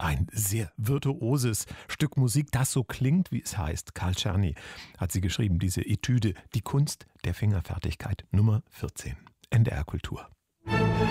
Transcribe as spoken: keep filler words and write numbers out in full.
Ein sehr virtuoses Stück Musik, das so klingt, wie es heißt. Carl Czerny hat sie geschrieben, diese Etüde, die Kunst der Fingerfertigkeit, Nummer vierzehn. N D R Kultur.